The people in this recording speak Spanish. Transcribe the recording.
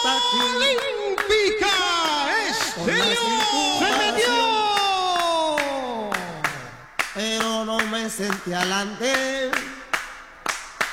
Olímpica Estéreo. ¡Se metió! Pero no me sentí adelante.